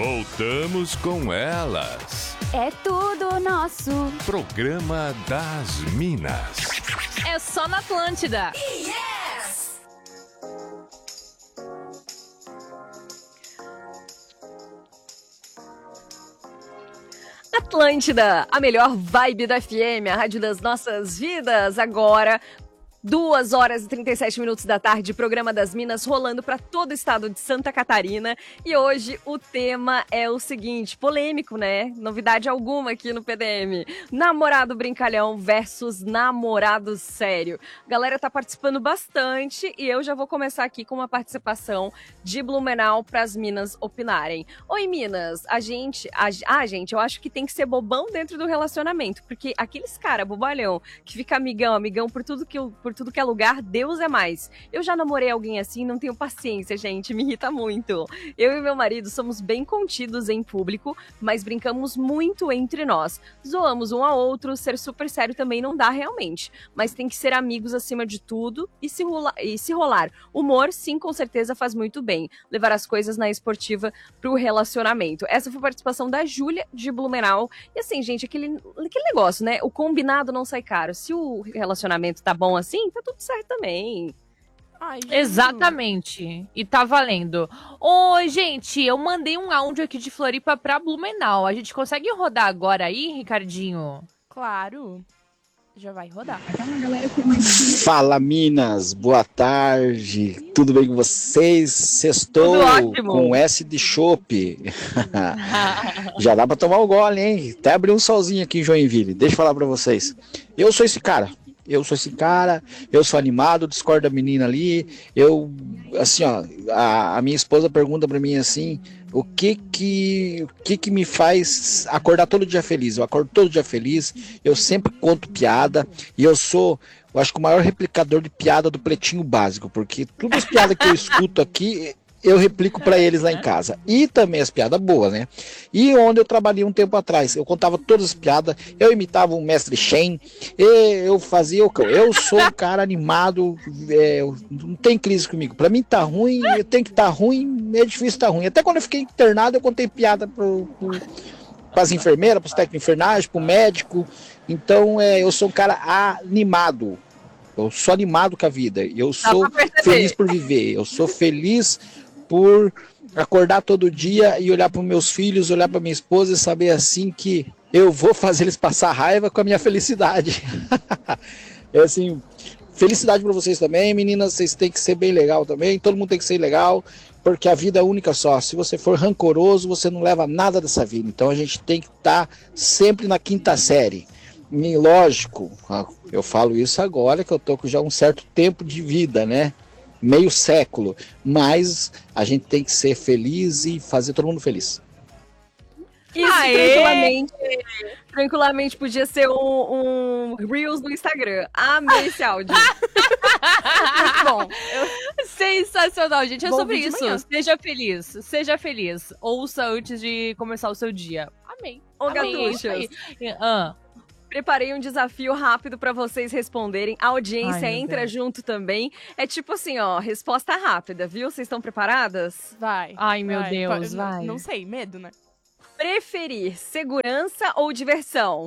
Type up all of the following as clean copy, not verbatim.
Voltamos com elas. É tudo nosso. Programa das Minas. É só na Atlântida. Yes! Atlântida, a melhor vibe da FM, a rádio das nossas vidas. Agora, 2 horas e 37 minutos da tarde, programa das Minas rolando para todo o estado de Santa Catarina. E hoje o tema é o seguinte, polêmico, né? Novidade alguma aqui no PDM. Namorado brincalhão versus namorado sério. A galera tá participando bastante e eu já vou começar aqui com uma participação de Blumenau para as Minas opinarem. Oi, Minas, gente, eu acho que tem que ser bobão dentro do relacionamento, porque aqueles cara bobalhão que fica amigão por tudo que é lugar, Deus é mais. Eu já namorei alguém assim, não tenho paciência, gente, me irrita muito. Eu e meu marido somos bem contidos em público, mas brincamos muito entre nós. Zoamos um ao outro, ser super sério também não dá realmente, mas tem que ser amigos acima de tudo e se rolar. Humor, sim, com certeza faz muito bem. Levar as coisas na esportiva pro relacionamento. Essa foi a participação da Júlia de Blumenau. E assim, gente, aquele negócio, né? O combinado não sai caro. Se o relacionamento tá bom assim, tá tudo certo também. Ai, exatamente. E tá valendo. Oi, gente, eu mandei um áudio aqui de Floripa pra Blumenau. A gente consegue rodar agora aí, Ricardinho? Claro. Já vai rodar. Fala, Minas. Boa tarde. Tudo bem com vocês? Sextou com S de chopp. Já dá pra tomar o gole, hein? Até abriu um solzinho aqui em Joinville. Deixa eu falar pra vocês. Eu sou esse cara, eu sou animado, discordo da menina ali, assim, ó, a minha esposa pergunta pra mim assim, o que me faz acordar todo dia feliz? Eu acordo todo dia feliz, eu sempre conto piada, e eu acho que o maior replicador de piada do Pretinho Básico, porque todas as piadas que eu escuto aqui, eu replico pra eles lá em casa. E também as piadas boas, né? E onde eu trabalhei um tempo atrás, eu contava todas as piadas, eu imitava o mestre Shen, eu fazia o que eu sou um cara animado, não tem crise comigo. Pra mim tá ruim, eu tenho que tá ruim, é difícil tá ruim. Até quando eu fiquei internado, eu contei piada pras enfermeiras, pros técnicos de enfermagem, pro médico. Então, eu sou um cara animado. Eu sou animado com a vida. Eu sou feliz por viver. Eu sou feliz por acordar todo dia e olhar para os meus filhos, olhar para minha esposa e saber assim que eu vou fazer eles passar raiva com a minha felicidade. É assim, felicidade para vocês também, meninas. Vocês têm que ser bem legal também. Todo mundo tem que ser legal, porque a vida é única só. Se você for rancoroso, você não leva nada dessa vida. Então a gente tem que estar sempre na 5ª série. E lógico, eu falo isso agora que eu tô com já um certo tempo de vida, né? Meio século. Mas a gente tem que ser feliz e fazer todo mundo feliz. Isso, tranquilamente podia ser um Reels no Instagram. Amei esse áudio. Muito bom. Sensacional, gente. É Bom sobre vídeo de isso. manhã. Seja feliz. Ouça antes de começar o seu dia. Amei. Ô, Gatuchas. Preparei um desafio rápido pra vocês responderem. A audiência entra junto também. É tipo assim, ó, resposta rápida, viu? Vocês estão preparadas? Vai. Ai, meu Deus, vai. Não sei, medo, né? Preferir segurança ou diversão?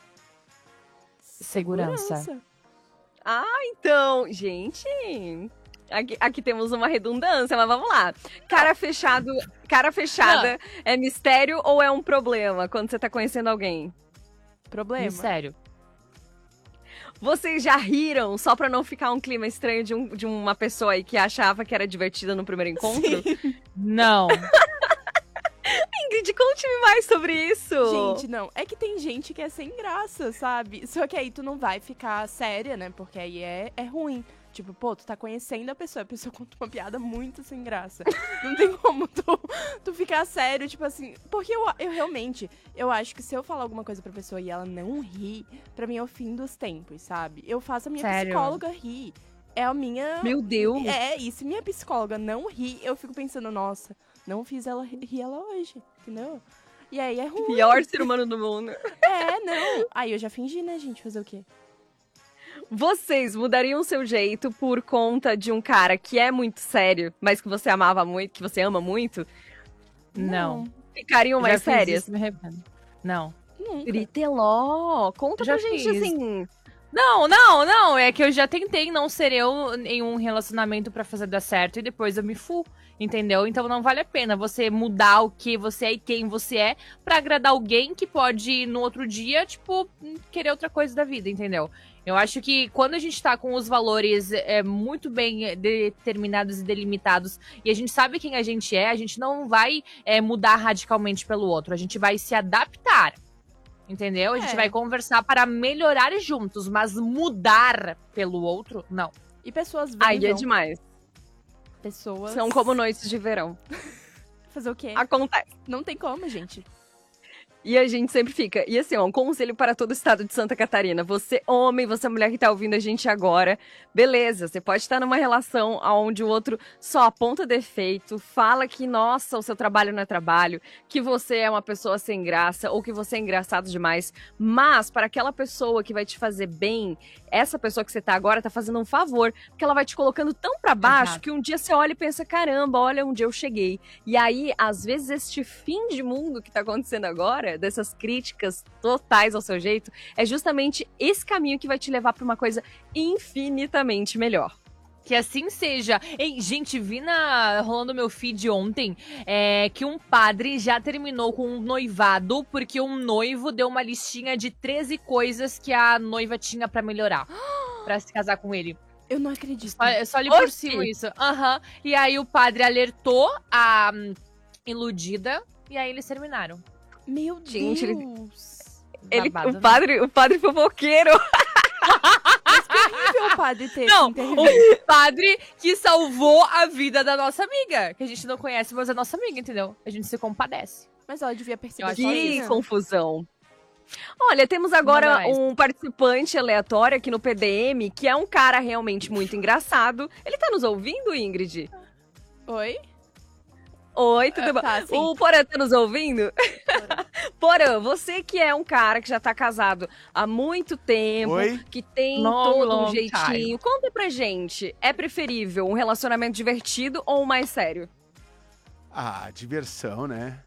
Segurança. Ah, então, gente, aqui temos uma redundância, mas vamos lá. Cara fechada é mistério ou é um problema quando você tá conhecendo alguém? Problema. Sério. Vocês já riram só pra não ficar um clima estranho de uma pessoa aí que achava que era divertida no primeiro encontro? Sim. Não. Ingrid, conte-me mais sobre isso. Gente, não. É que tem gente que é sem graça, sabe? Só que aí tu não vai ficar séria, né? Porque aí é ruim. Tipo, pô, tu tá conhecendo a pessoa conta uma piada muito sem graça. Não tem como tu ficar sério, tipo assim. Porque eu realmente, eu acho que se eu falar alguma coisa pra pessoa e ela não ri, pra mim é o fim dos tempos, sabe? Eu faço a minha psicóloga rir. É a minha... Meu Deus! E se minha psicóloga não ri, eu fico pensando, nossa, não fiz ela rir ela hoje, entendeu? E aí é ruim. Pior ser humano do mundo. Não. Aí eu já fingi, né, gente? Fazer o quê? Vocês mudariam seu jeito por conta de um cara que é muito sério, mas que você amava muito, que você ama muito? Não. Ficariam mais Já fiz sérias? isso, me arrependo. Não. Nunca. Triteló, conta Já pra gente, fiz. assim. Não. É que eu já tentei não ser eu em um relacionamento pra fazer dar certo e depois eu me fu, entendeu? Então não vale a pena você mudar o que você é e quem você é pra agradar alguém que pode no outro dia, tipo, querer outra coisa da vida, entendeu? Eu acho que quando a gente tá com os valores muito bem determinados e delimitados e a gente sabe quem a gente não vai mudar radicalmente pelo outro, a gente vai se adaptar. Entendeu? A gente vai conversar para melhorar juntos, mas mudar pelo outro, não. E pessoas vêm Aí e é vão. demais. Pessoas... São como noites de verão. Fazer o quê? Acontece. Não tem como, gente. E a gente sempre fica. E assim, ó, um conselho para todo o estado de Santa Catarina. Você, homem, você, mulher que tá ouvindo a gente agora, beleza, você pode estar numa relação onde o outro só aponta defeito, fala que, nossa, o seu trabalho não é trabalho, que você é uma pessoa sem graça ou que você é engraçado demais. Mas, para aquela pessoa que vai te fazer bem, essa pessoa que você tá agora tá fazendo um favor, porque ela vai te colocando tão pra baixo Exato. que um dia você olha e pensa, caramba, olha onde eu cheguei. E aí, às vezes, este fim de mundo que tá acontecendo agora, dessas críticas totais ao seu jeito, é justamente esse caminho que vai te levar pra uma coisa infinitamente melhor. Que assim seja. Ei, gente, vi rolando meu feed ontem que um padre já terminou com um noivado porque um noivo deu uma listinha de 13 coisas que a noiva tinha pra melhorar. Pra se casar com ele. Eu não acredito. Só li por Oxi! cima isso. Aham. E aí o padre alertou a iludida e aí eles terminaram. Meu Gente, Deus. Babado, O padre fofoqueiro. Horrível o padre ter Não, que intervir. o padre que salvou a vida da nossa amiga. Que a gente não conhece, mas é nossa amiga, entendeu? A gente se compadece. Mas ela devia Eu perceber acho Que sozinha. confusão. Olha, temos agora Manda mais. um participante aleatório aqui no PDM, que é um cara realmente muito engraçado. Ele tá nos ouvindo, Ingrid? Oi? Oi, tudo bom? Tá, sim. O Porã tá nos ouvindo? Porã, você que é um cara que já tá casado há muito tempo, Oi? que tem Long, todo um long jeitinho, conta pra gente, é preferível um relacionamento divertido ou mais sério? Ah, diversão, né?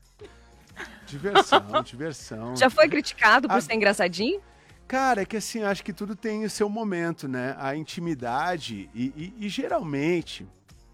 Diversão. Já foi criticado por Ah. ser engraçadinho? Cara, é que assim, acho que tudo tem o seu momento, né? A intimidade e geralmente,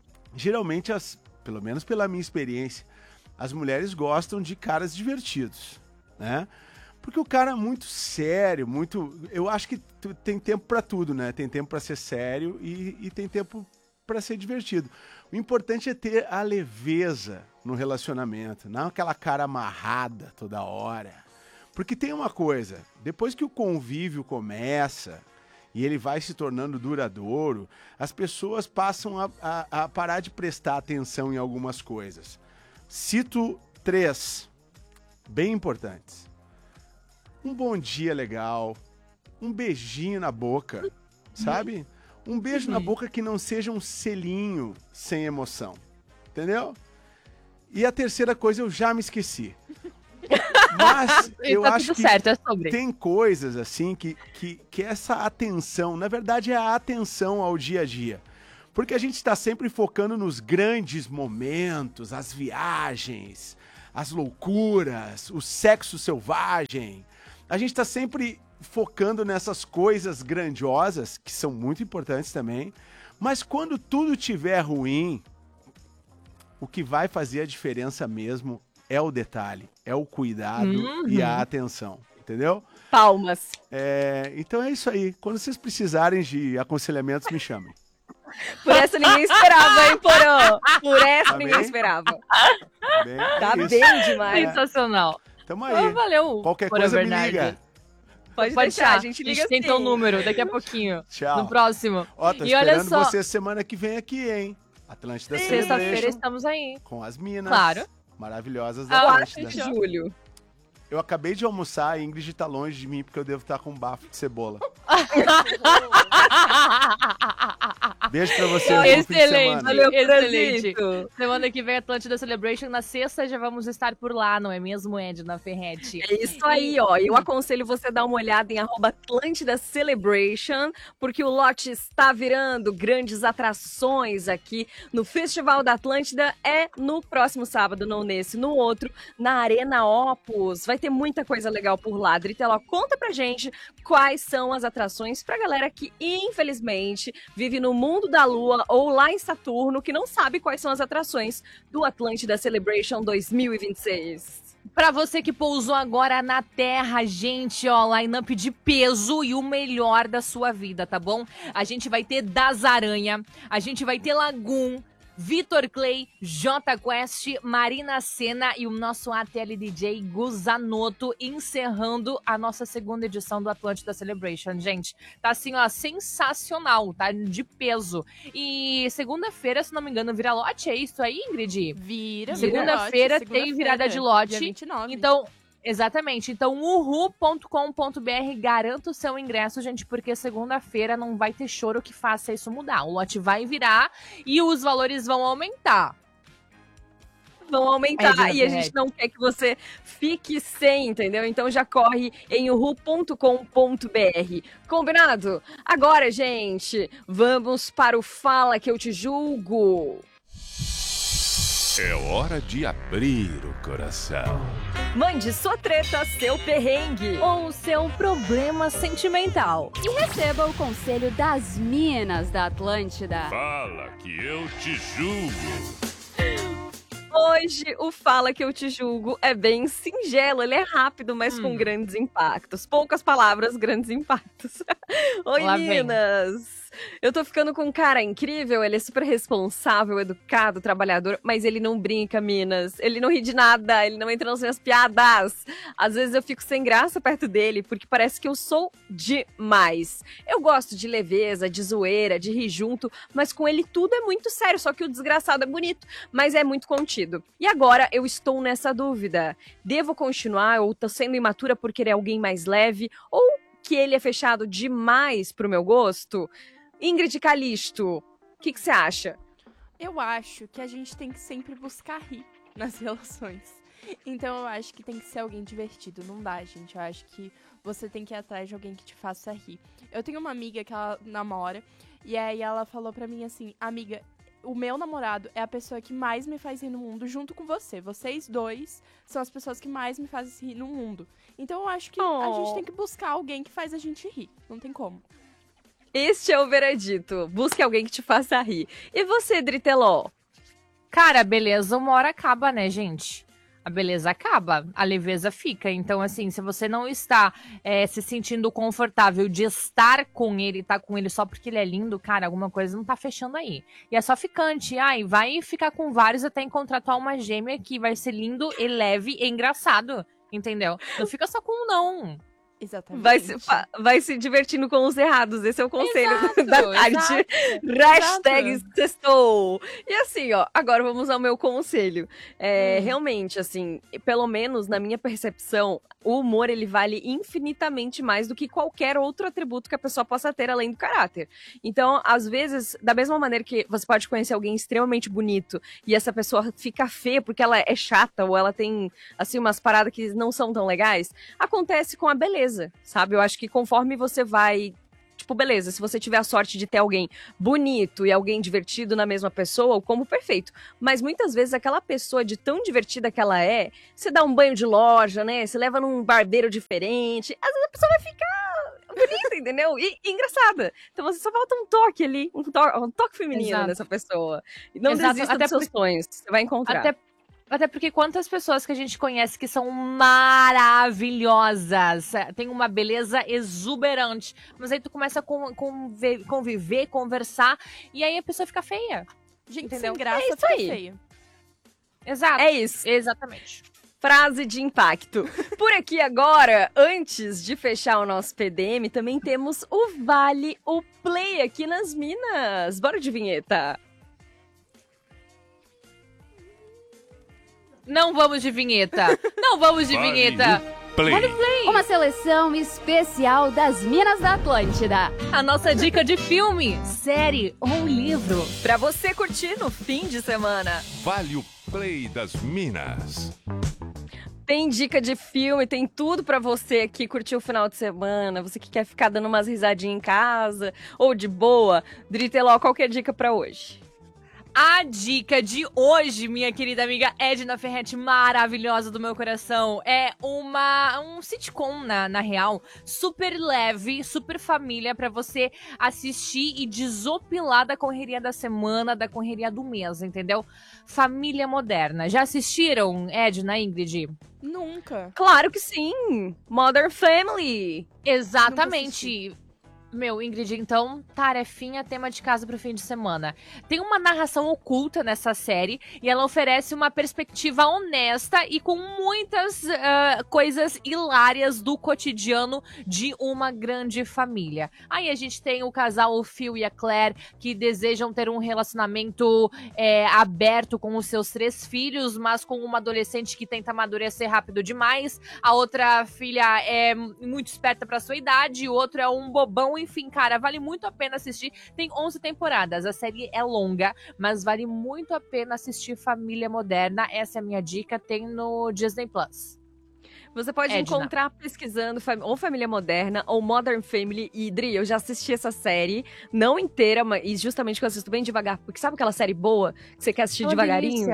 pelo menos pela minha experiência, as mulheres gostam de caras divertidos, né? Porque o cara é muito sério, eu acho que tem tempo pra tudo, né? Tem tempo pra ser sério e tem tempo pra ser divertido. O importante é ter a leveza no relacionamento, não aquela cara amarrada toda hora. Porque tem uma coisa, depois que o convívio começa e ele vai se tornando duradouro, as pessoas passam a parar de prestar atenção em algumas coisas. Cito 3, bem importantes. Um bom dia legal, um beijinho na boca, sabe? Um beijo na boca que não seja um selinho sem emoção, entendeu? E a terceira coisa eu já me esqueci. Mas E eu tá acho tudo que certo, é sobre. tem coisas assim que essa atenção, na verdade é a atenção ao dia a dia. Porque a gente está sempre focando nos grandes momentos, as viagens, as loucuras, o sexo selvagem. A gente está sempre focando nessas coisas grandiosas, que são muito importantes também. Mas quando tudo estiver ruim, o que vai fazer a diferença mesmo é o detalhe, é o cuidado e a atenção, entendeu? Palmas. Então é isso aí. Quando vocês precisarem de aconselhamentos, me chamem. Por essa ninguém esperava, hein, Porã? Por essa Tá ninguém bem? esperava. Tá bem? Tá É isso. bem demais. Sensacional. Tamo Ah, aí. valeu. Qualquer Porã coisa Bernardi. me liga. Pode Pode deixar, deixar, a gente liga tem sim. teu número daqui a pouquinho. Tchau. No próximo. Ó, tô E olha esperando só. você semana que vem aqui, hein? Atlântida Sexta-feira Celebration estamos aí. com as minas Claro. maravilhosas da 4 Atlântida. de julho. Eu acabei de almoçar, a Ingrid tá longe de mim porque eu devo estar com um bafo de cebola. Beijo pra vocês. Bom fim de Excelente, semana. Valeu, excelente. Franzito. Semana que vem, Atlântida Celebration. Na sexta já vamos estar por lá, não é mesmo, Edna Ferretti? É isso aí, ó. Eu aconselho você dar uma olhada em @Atlântida Celebration, porque o lote está virando grandes atrações aqui no Festival da Atlântida. É no próximo sábado, não nesse, no outro, na Arena Opus. Vai ter muita coisa legal por lá. Driteló, conta pra gente quais são as atrações pra galera que, infelizmente, vive no mundo da Lua ou lá em Saturno, que não sabe quais são as atrações do Atlântida Celebration 2026. Pra você que pousou agora na Terra, gente, ó, line-up de peso e o melhor da sua vida, tá bom? A gente vai ter Das Aranha, a gente vai ter Lagoon, Vitor Clay, J Quest, Marina Sena e o nosso ATL DJ Guzanoto encerrando a nossa segunda edição do Atlântida Celebration. Gente, tá assim, ó, sensacional, tá? De peso. E segunda-feira, se não me engano, vira lote, é isso aí, Ingrid? Vira Segunda-feira tem virada de lote. Dia 29. Então, exatamente. Então, uhu.com.br, garanta o seu ingresso, gente, porque segunda-feira não vai ter choro que faça isso mudar. O lote vai virar e os valores vão aumentar. Vão aumentar e a gente não quer que você fique sem, entendeu? Então já corre em uhu.com.br. Combinado? Agora, gente, vamos para o Fala Que Eu Te Julgo. É hora de abrir o coração. Mande sua treta, seu perrengue. Ou seu problema sentimental. E receba o conselho das minas da Atlântida. Fala que eu te julgo. Hoje, o Fala Que Eu Te Julgo é bem singelo, ele é rápido, mas com grandes impactos. Poucas palavras, grandes impactos. Oi, Lá vem. Minas! Eu tô ficando com um cara incrível, ele é super responsável, educado, trabalhador, mas ele não brinca, Minas. Ele não ri de nada, ele não entra nas minhas piadas. Às vezes eu fico sem graça perto dele, porque parece que eu sou demais. Eu gosto de leveza, de zoeira, de rir junto, mas com ele tudo é muito sério, só que o desgraçado é bonito, mas é muito contido. E agora eu estou nessa dúvida. Devo continuar ou tô sendo imatura por querer alguém mais leve? Ou que ele é fechado demais pro meu gosto? Ingrid Calisto, o que você acha? Eu acho que a gente tem que sempre buscar rir nas relações. Então eu acho que tem que ser alguém divertido. Não dá, gente. Eu acho que você tem que ir atrás de alguém que te faça rir. Eu tenho uma amiga que ela namora, e aí ela falou pra mim assim, amiga, o meu namorado é a pessoa que mais me faz rir no mundo, junto com você. Vocês dois são as pessoas que mais me fazem rir no mundo. Então eu acho que a gente tem que buscar alguém que faz a gente rir. Não tem como. Este é o veredito. Busque alguém que te faça rir. E você, Driteló? Cara, a beleza uma hora acaba, né, gente? A beleza acaba, a leveza fica. Então, assim, se você não está se sentindo confortável de estar com ele, tá com ele só porque ele é lindo, cara, alguma coisa não tá fechando aí. E é só ficante. Ai, vai ficar com vários até encontrar tua alma gêmea que vai ser lindo e leve e engraçado, entendeu? Não fica só com um, não. Exatamente. Vai se divertindo com os errados. Esse é o conselho Exato, da tarde. Hashtag exato. sextou. E assim, ó, agora vamos ao meu conselho. Realmente, assim, pelo menos na minha percepção, o humor, ele vale infinitamente mais do que qualquer outro atributo que a pessoa possa ter além do caráter. Então, às vezes, da mesma maneira que você pode conhecer alguém extremamente bonito e essa pessoa fica feia porque ela é chata ou ela tem, assim, umas paradas que não são tão legais, acontece com a beleza. Sabe? Eu acho que conforme você vai... Tipo, beleza, se você tiver a sorte de ter alguém bonito e alguém divertido na mesma pessoa, o combo perfeito. Mas muitas vezes aquela pessoa, de tão divertida que ela é, você dá um banho de loja, né? Você leva num barbeiro diferente, às vezes a pessoa vai ficar bonita, entendeu? E engraçada. Então você só falta um toque ali, um toque feminino Exato. nessa pessoa. E não Exato, desista dos seus sonhos, você vai encontrar. Até porque quantas pessoas que a gente conhece que são maravilhosas, tem uma beleza exuberante, mas aí tu começa a conviver, conversar, e aí a pessoa fica feia. Gente, Entendeu? sem graça, É isso fica aí. feia. Exato. É isso. Exatamente. Frase de impacto. Por aqui agora, antes de fechar o nosso PDM, também temos o Vale, o Play aqui nas Minas. Bora de vinheta. Não vamos de vinheta. Não vamos de Vale vinheta. Play. Uma seleção especial das Minas da Atlântida. A nossa dica de filme, série ou livro. Pra você curtir no fim de semana. Vale o Play das Minas. Tem dica de filme, tem tudo pra você aqui curtir o final de semana. Você que quer ficar dando umas risadinhas em casa ou de boa. Driteló, qual que é a dica pra hoje? A dica de hoje, minha querida amiga Edna Ferretti, maravilhosa do meu coração, é um sitcom, na real, super leve, super família, pra você assistir e desopilar da correria da semana, da correria do mês, entendeu? Família Moderna. Já assistiram, Edna, Ingrid? Nunca. Claro que sim! Modern Family! Exatamente. Meu, Ingrid, então, tarefinha, tema de casa pro fim de semana. Tem uma narração oculta nessa série e ela oferece uma perspectiva honesta e com muitas coisas hilárias do cotidiano de uma grande família. Aí a gente tem o casal, o Phil e a Claire, que desejam ter um relacionamento aberto com os seus 3 filhos, mas com uma adolescente que tenta amadurecer rápido demais. A outra filha é muito esperta pra sua idade, o outro é um bobão. Enfim, cara, vale muito a pena assistir. Tem 11 temporadas, a série é longa, mas vale muito a pena assistir Família Moderna. Essa é a minha dica, tem no Disney Plus. Você pode Edna. encontrar pesquisando ou Família Moderna ou Modern Family. E, Dri, eu já assisti essa série, não inteira, mas justamente que eu assisto bem devagar. Porque sabe aquela série boa que você quer assistir devagarinho?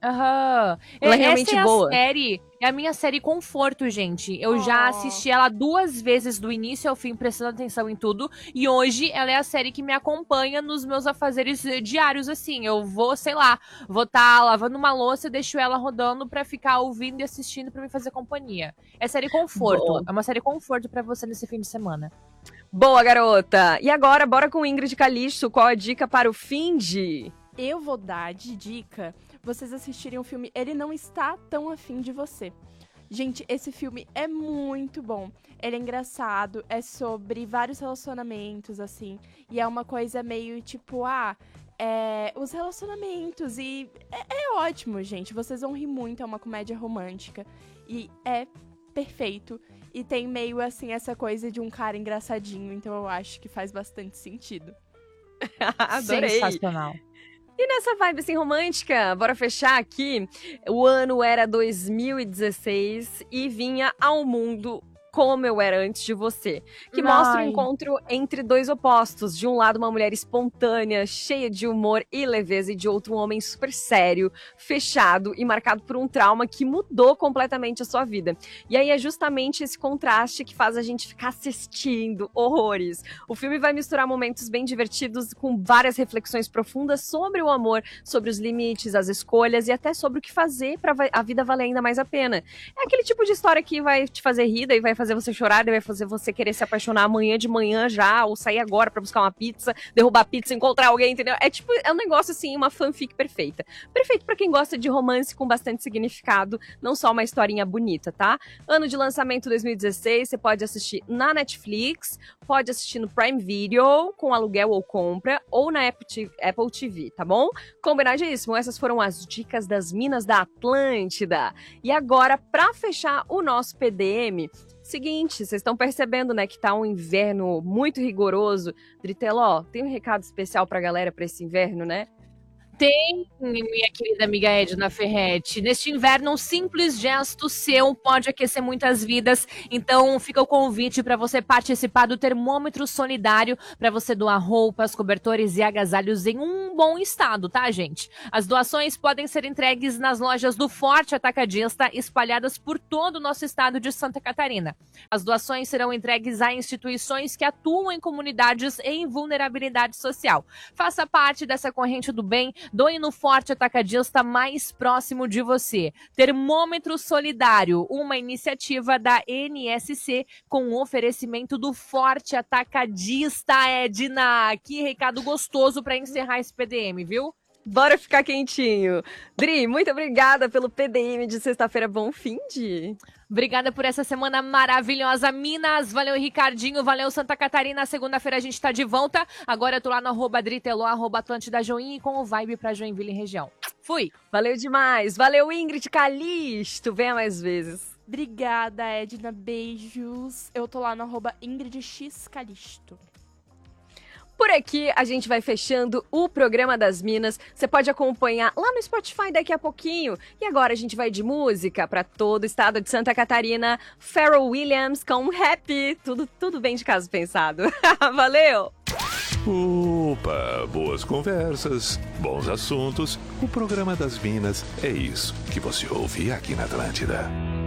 Aham. Ela é realmente Essa é boa. A série, é a minha série conforto, gente. Eu já assisti ela 2 vezes do início ao fim, prestando atenção em tudo. E hoje ela é a série que me acompanha nos meus afazeres diários, assim. Eu vou, sei lá, vou estar lavando uma louça e deixo ela rodando pra ficar ouvindo e assistindo pra me fazer companhia. É série conforto. Boa. É uma série conforto pra você nesse fim de semana. Boa, garota! E agora, bora com Ingrid Calixto. Qual a dica para o fim de... Eu vou dar de dica vocês assistirem o filme Ele Não Está Tão Afim de Você. Gente, esse filme é muito bom. Ele é engraçado, é sobre vários relacionamentos, assim. E é uma coisa meio tipo, os relacionamentos. E é ótimo, gente. Vocês vão rir muito, é uma comédia romântica. E é perfeito. E tem meio, assim, essa coisa de um cara engraçadinho. Então eu acho que faz bastante sentido. Adorei! Sensacional. E nessa vibe assim romântica, bora fechar aqui. O ano era 2016 e vinha ao mundo Como Eu Era Antes de Você, que mostra o encontro entre 2 opostos. De um lado, uma mulher espontânea, cheia de humor e leveza, e de outro, um homem super sério, fechado e marcado por um trauma que mudou completamente a sua vida. E aí é justamente esse contraste que faz a gente ficar assistindo horrores. O filme vai misturar momentos bem divertidos com várias reflexões profundas sobre o amor, sobre os limites, as escolhas e até sobre o que fazer para a vida valer ainda mais a pena. É aquele tipo de história que vai te fazer rir, daí vai fazer você chorar, vai fazer você querer se apaixonar amanhã de manhã já, ou sair agora pra buscar uma pizza, derrubar a pizza, encontrar alguém, entendeu? É um negócio assim, uma fanfic perfeita. Perfeito pra quem gosta de romance com bastante significado, não só uma historinha bonita, tá? Ano de lançamento 2016, você pode assistir na Netflix, pode assistir no Prime Video, com aluguel ou compra, ou na Apple TV, tá bom? Combinadíssimo? Essas foram as dicas das Minas da Atlântida. E agora, pra fechar o nosso PDM, seguinte, vocês estão percebendo, né, que tá um inverno muito rigoroso. Driteló, tem um recado especial pra galera pra esse inverno, né? Tem, minha querida amiga Edna Ferretti. Neste inverno, um simples gesto seu pode aquecer muitas vidas. Então, fica o convite para você participar do termômetro solidário, para você doar roupas, cobertores e agasalhos em um bom estado, tá, gente? As doações podem ser entregues nas lojas do Forte Atacadista, espalhadas por todo o nosso estado de Santa Catarina. As doações serão entregues a instituições que atuam em comunidades em vulnerabilidade social. Faça parte dessa corrente do bem. Doe no Forte Atacadista mais próximo de você. Termômetro Solidário, uma iniciativa da NSC com o oferecimento do Forte Atacadista, Edna. Que recado gostoso para encerrar esse PDM, viu? Bora ficar quentinho. Dri, muito obrigada pelo PDM de sexta-feira. Bom fim de... Obrigada por essa semana maravilhosa, Minas. Valeu, Ricardinho. Valeu, Santa Catarina. Segunda-feira a gente tá de volta. Agora eu tô lá no @Driteló, @Atlântida Joinha e com o Vibe pra Joinville e região. Fui. Valeu demais. Valeu, Ingrid Calixto. Venha mais vezes. Obrigada, Edna. Beijos. Eu tô lá no @IngridXCalisto. Por aqui, a gente vai fechando o programa das Minas. Você pode acompanhar lá no Spotify daqui a pouquinho. E agora a gente vai de música para todo o estado de Santa Catarina. Pharrell Williams com Happy. Tudo bem de caso pensado. Valeu! Opa, boas conversas, bons assuntos. O programa das Minas é isso que você ouve aqui na Atlântida.